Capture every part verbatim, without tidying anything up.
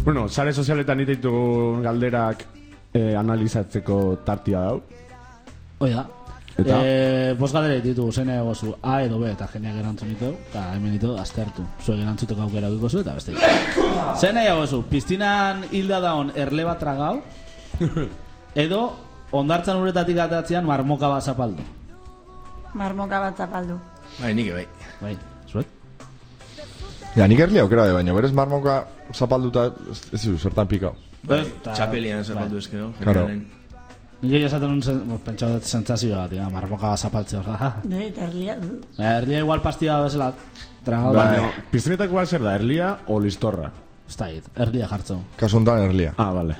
Bueno, sare sozialetan iteitu galderak eh, analizatzeko tartia dau. Oida. Eh, Bos galdera ditugu, zein egozu A edo B, eta jeneak erantzun ditu, eta hemen ditu, aztertu. Zuek erantzuteko aukera duko zu, eta beste. Zein egozu, piztinan hilda daun erle bat tragau, edo ondartzan uretatik atatzean marmoka bat zapaldu. Marmoka bat zapaldu. Bai, nik bai. Bai, zuet? Ja, nik erlia aukera de baino, berez marmoka zapalduta ez zu, zertan pikau. Bai, txapelian zapaldu ezkero. Claro. Nik egin esaten un pentsau dut sentzazioa, tia, marmoka bat zapaltzea. Ne, eta erlia... Erlia igual pastia bezala tragau. Baina, piztinetako bat zer da, erlia o listorra? Ez da hit, erlia jartzen. Kasu honetan erlia. Ah, vale.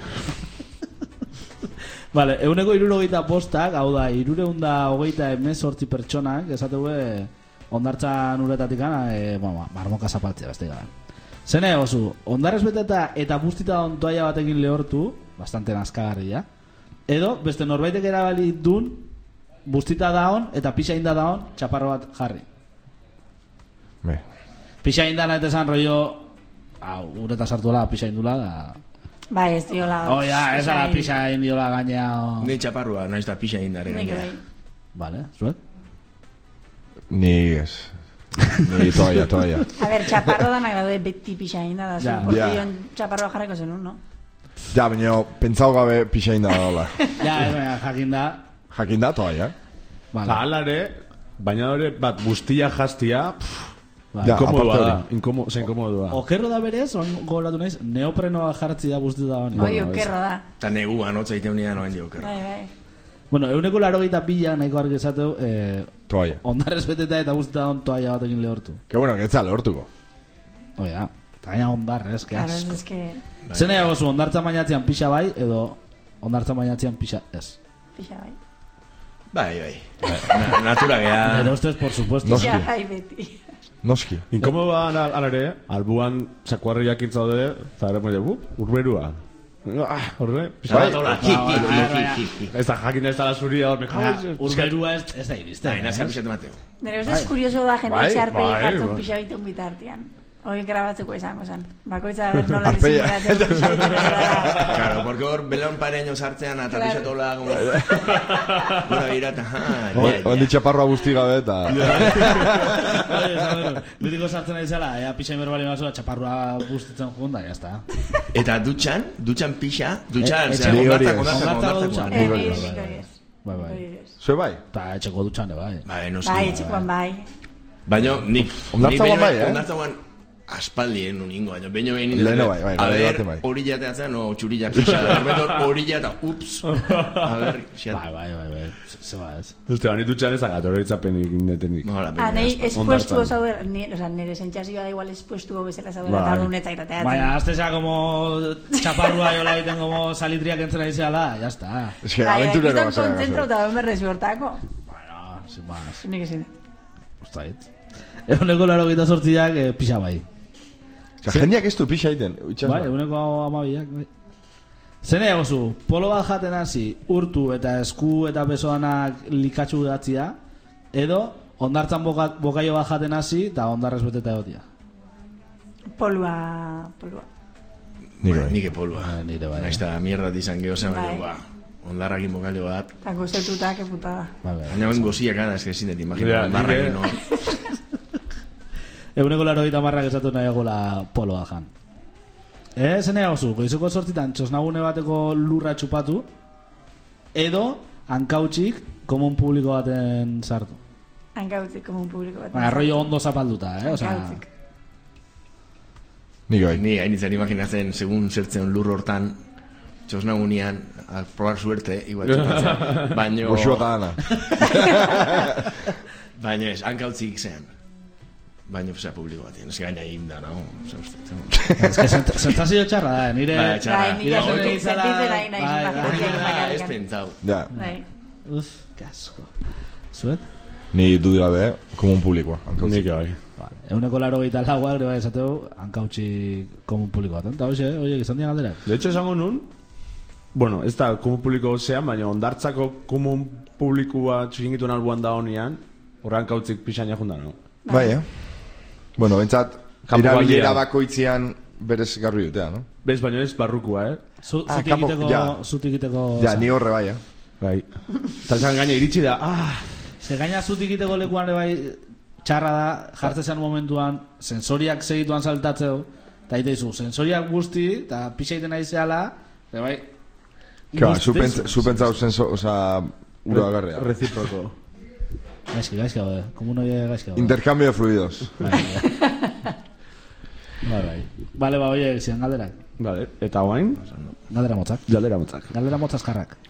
Vale, eguneko irurogeita postak, hau da, irureunda hogeita emezortzi pertsonak, esateu ondartzan uretatik gana, e, bueno, marmoka zapaltzea, beste gara. Zene, osu, ondarrez beteta eta bustita on toalla batekin lehortu, bastante nazkagarria, edo, beste norbaitek erabali dun, bustita daon eta pixa inda daon, txaparro bat jarri. Be. Pixa inda nahi esan rollo, hau, ureta sartuela, pixa indula, da... Bai, ez diola... Oh, ya, esa la pixa indiola gaina... Ni txaparrua, naiz da pixa indare gaina. Vale, zuet? Ni ez. Ni toalla, toalla. A ver, txaparro da nahi daude beti pixa inda da, Ja. zu, porque Ja. joan txaparroa jarriko zenun, no? Ja, baina pentsau gabe pixa inda dola. Ja, baina jakin da... Jakin da toalla. Vale. Alare, baina hori bat guztia jastia, Vale. Ja, inkomodoa aparte da, hori. inkomo, zen inkomodoa. Okerro da berez, oan gogoratu naiz, neoprenoa jartzi da guztita da honi. Oi, okerro da. Eta neguan, hotza iteun nian oen dio, kerro. Bai, bai. Bueno, euneko laro gehieta pila nahiko argi esateu, eh, Toalla. ondarrez beteta eta guztita da on toalla batekin lehortu. Que bueno, que etza lehortuko. Oia, eta gaina ondarrez, que Claro, asko. es que... Zene egozu, ondartza bainatzean pixa bai, edo ondartza bainatzean pixa ez. Pixa bai. Bai, bai. Na, natura gea... Pero ustez, por supuesto. Noski. Pixa bai beti. Noski. Inkomodoa alare, albuan sakuarri jakintza dode, eta ere moide, bup, urberua. Ah, horre, pixka Bai, bat. hola, hi, hi, hi, hi, hi. Ez da jakin ez da la zuria hor, Ja, urberua ez, ez da iriste. Bai, nazka pixatu mateo. Nire ustez kurioso da jende Bai, txarpegi bai, jartzen bai. pixa bitun bitartean. Hoi grabatzeko izango zen. Bakoitza ber nola Arpeia. disimulatzen pixa bitun. Claro, porque hor belon pareño sartzean eta Claro. pixatu hola, como... Gura birata, ha, Ondi txaparroa guzti gabe eta... Bitiko sartzen ari zela, ea pixa inberbali mazua, txaparrua bustitzen jugun da, jazta. Eta dutxan, dutxan pixa, dutxan, Eh, zera, etxe- ondartzak, Ondartzak, ondartzak, ondartzak ondartzak. dutxan. Eh, Bai, nire bai, nik hori ez. Bai, bai. Hori ez. Zue bai? Eta etxeko dutxan, bai. Bai, noski. Bai, etxekoan bai. Baina, nik... Ondartzagoan nik bai, behin- eh? Ondartzagoan aspaldien nun ingo, baina behin behin Leheno bai, bai, a bai, ver, baten bai. hori jateatzen, no, txurilla pixa, berbetor horilla eta ups. A ver, xat. Bai, bai, bai, bai. Zeba ez. Uste, bani dutxan ez agat, hori itzapenik indetenik. Hola, Ah, nahi behin, espuestuko zauder, ni- o sea, nire sentsazioa da igual espuestuko bezala zauder, Bai. eta orduan eta irateatzen. Baina, azte sea como txaparrua jola egiten como salitriak entzena izela, ya está. Ez que Bai, aventurero aquí bazara. están konzentrauta berrez hortako. Bueno, sin más. Nik ezin. Uztait. Eguneko laro gita sortziak eh, pixa bai. Osa, jendeak ez du pixa egiten. Itxas Bai, eguneko amabiak, bai. Zene egozu, polo bat jaten hasi, urtu eta esku eta besoanak likatxu datzia, edo ondartzan boka, bokaio bat jaten hasi, eta ondarrez beteta egotia. Polua, polua. Nik Bai, bai. nike polua. Bai, nire bai. Nahiz eta mierda izan geho zen, baina, Bai. ba, ondarrakin bokalio bat. Eta gozetuta, que putada. Bai, bai. Baina ben goziak gara, eske ezin dut, imagina, Ja, ondarrakin, nire- no? Eguneko laro gita marrak esatu nahi gola poloa jan. Eh, zene egozu, goizuko sortzitan txosnagune bateko lurra txupatu, edo hankautxik komun publiko baten sartu. Hankautzik komun publiko bat. Baina, rollo ondo zapalduta, eh? Osea, Hankautzik. Nik bai. Ni hainitzen imaginatzen, segun zertzen lur hortan, txosnagunean, a probar suerte, igual txupatzen. Baina... Goxua eta ana. Baina ez, hankautzik zean. Baina, osea, publiko bat, ez gaina inda, no? Osea, uste, ez que sent- sentsazio txarra da, nire... Bai, txarra. Bai, nire Ira sentitzen zen izala- nahi nahi bai, hori imaginatzen da, ez bakarrikan. pentsau. Ja, Bai. Uf, que asco. Zuet? ni dudu gabe, komun publikoa. Nik bai. Vale. Eguneko laro gehieta laua, ere bai esateu, hankautxi komun publiko baten. Eta hoxe, oie, izan dian galderak. De hecho, esango nun, bueno, ez da komun publiko zean, baina ondartzako komun publikoa txingituen albuan da honian, horrean kautzik pixaina jundan, no? Bai, eh? Bueno, bentsat, Kanpo erabilera baldia. bakoitzean berez garbi dutea, no? Bez, baina ez barrukua, eh? Zu- Ah, Zutik kapo- egiteko, ja. zutik egiteko... Ja, oza. ni horre bai, eh? Bai. Eta esan gaina iritsi da, ah, Ze gaina zutik egiteko lekuan ere bai txarra da, jartzen zen momentuan, sensoriak segituan saltatzeo, eta ite izu, sensoriak guzti, eta pixa egiten nahi zehala, eta bai... Claro, guztiz- zu pentsa- zu pentsau zenso, oza, uro agarrea. reciproco. Gaizki, gaizki gaude, komuno ye gaizki gaude. Intercambio de fluidos. Bai, bai, bai. Bale, ba, oie, zian galderak. Vale, eta guain, Galdera motzak. jaldera motzak. Galdera motzazkarrak.